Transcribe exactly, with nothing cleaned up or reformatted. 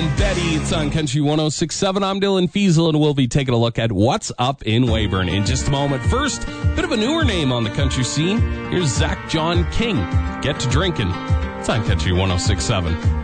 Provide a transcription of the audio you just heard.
and Betty. It's on Country one oh six point seven. I'm Dylan Fiesel, and we'll be taking a look at what's up in Weyburn in just a moment. First, bit of a newer name on the country scene. Here's Zach John King. Get to drinking. It's on Country one oh six point seven.